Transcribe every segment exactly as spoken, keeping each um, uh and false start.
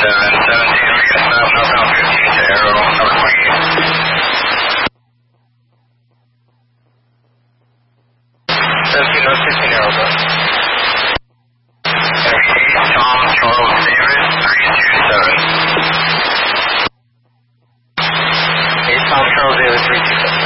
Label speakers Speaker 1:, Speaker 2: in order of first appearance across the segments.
Speaker 1: seven seventeen, we can stop northbound fifteen to Arrow, number twenty-eight. seventeen, north fifteen, Arrow, go. eight, Tom Charles David, three two seven. eight, Tom Charles David, three two seven.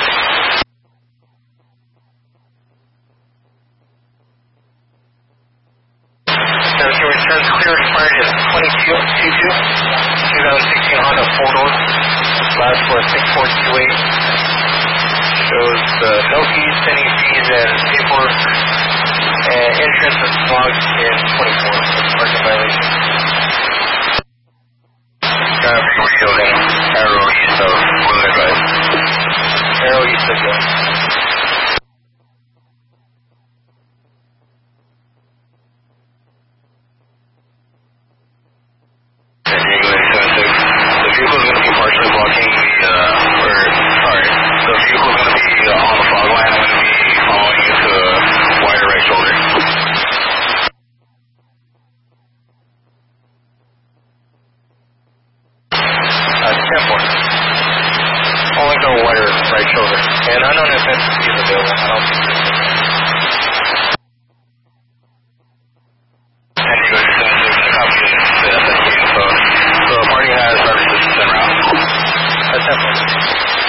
Speaker 1: seventeen, returns clear, expired is twenty-two two two, twenty sixteen Honda four door, last for six four two eight. Shows uh, no fees, any fees, and paperwork, and insurance is logged in twenty-four. It's parking violation. Got a radio in Arrow east of Woodland Drive. Arrow east of Woodland. The vehicle is going to be partially blocking the, uh, or, sorry, the vehicle is going to be uh, on the fog line. I'm going to be following you to the wire right shoulder. Uh, ten four. Only go wire right shoulder. And unknown if it's available. I don't think it's